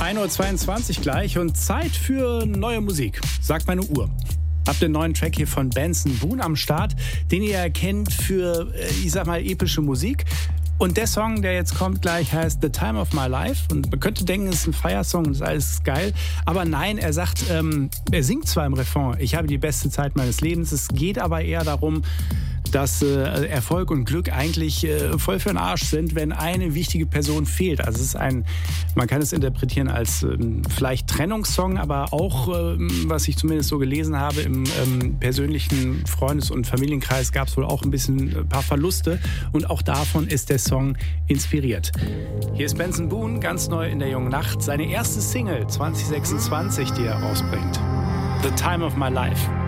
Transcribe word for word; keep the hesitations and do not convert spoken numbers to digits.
ein Uhr zweiundzwanzig gleich und Zeit für neue Musik, sagt meine Uhr. Habt den neuen Track hier von Benson Boone am Start, den ihr erkennt für, ich sag mal, epische Musik. Und der Song, der jetzt kommt gleich, heißt The Time of My Life. Und man könnte denken, es ist ein Feiersong, das ist alles geil. Aber nein, er sagt, ähm, er singt zwar im Refrain, ich habe die beste Zeit meines Lebens. Es geht aber eher darum, dass äh, Erfolg und Glück eigentlich äh, voll für den Arsch sind, wenn eine wichtige Person fehlt. Also es ist ein, man kann es interpretieren als ähm, vielleicht Trennungssong, aber auch, ähm, was ich zumindest so gelesen habe, im ähm, persönlichen Freundes- und Familienkreis gab es wohl auch ein bisschen ein paar Verluste und auch davon ist der Song inspiriert. Hier ist Benson Boone, ganz neu in der jungen Nacht, seine erste Single zwanzig sechsundzwanzig, die er rausbringt. The Time of My Life.